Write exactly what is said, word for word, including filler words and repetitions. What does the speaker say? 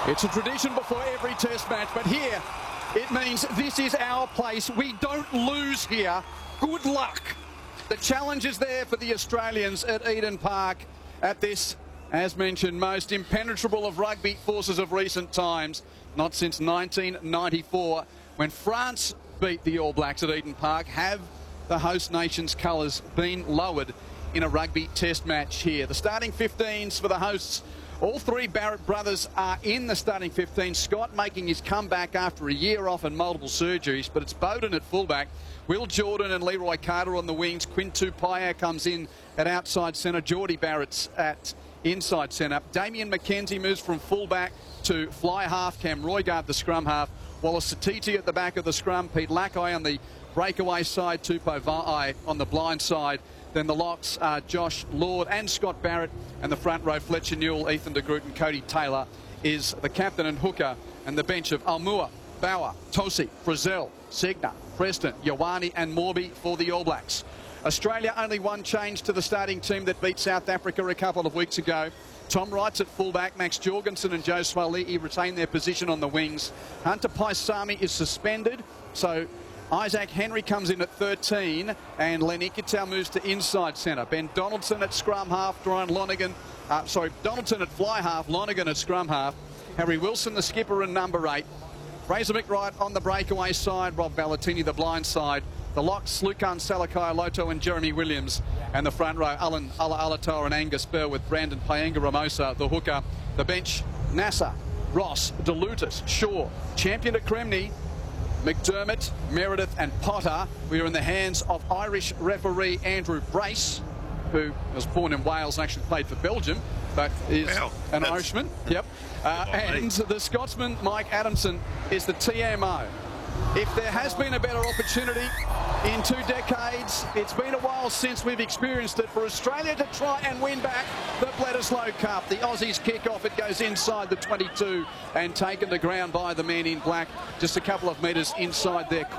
It's a tradition before every test match, but here it means this is our place. We don't lose here. Good luck. The challenge is there for the Australians at Eden Park at this, as mentioned, most impenetrable of rugby forces of recent times. Not since nineteen ninety-four, when France beat the All Blacks at Eden Park, have the host nation's colours been lowered in a rugby test match here. The starting fifteens for the hosts. All three Barrett brothers are in the starting fifteen. Scott making his comeback after a year off and multiple surgeries, but it's Bowden at fullback. Will Jordan and Leroy Carter on the wings. Quinn Tupaia comes in at outside centre. Geordie Barrett's at inside centre. Damien McKenzie moves from fullback to fly half. Cam Roigard the scrum half. Wallace Satiti at the back of the scrum. Pete Lackey on the breakaway side. Tupou Vaa'i on the blind side. Then the locks are Josh Lord and Scott Barrett, and the front row Fletcher Newell, Ethan de Groot and Cody Taylor is the captain and hooker, and the bench of Almua, Bauer, Tosi, Frizzell, Segner, Preston, Ioane and Morby for the All Blacks. Australia only one change to the starting team that beat South Africa a couple of weeks ago. Tom Wright's at fullback. Max Jorgensen and Joe Swali'i retain their position on the wings. Hunter Paisami is suspended, so Isaac Henry comes in at thirteen, and Len Ikitau moves to inside centre. Ben Donaldson at scrum half, Brian Lonergan, uh, sorry, Donaldson at fly half, Lonergan at scrum half. Harry Wilson, the skipper, and number eight. Fraser McWright on the breakaway side, Rob Ballatini the blind side. The locks, Lukan Salakai Loto and Jeremy Williams. And the front row, Alan Ala Alatoa and Angus Bell with Brandon Paenga Ramosa, the hooker. The bench, Nasser, Ross, DeLutis, Shaw, champion at Cremney, McDermott, Meredith and Potter. We are in the hands of Irish referee Andrew Brace, who was born in Wales and actually played for Belgium, but is well, an Irishman. Yep. Uh, and the Scotsman, Mike Adamson, is the T M O. If there has been a better opportunity in two decades, it's been a while since we've experienced it, for Australia to try and win back the Bledisloe Cup. The Aussies kick off, it goes inside the twenty-two and taken to ground by the men in black, just a couple of metres inside their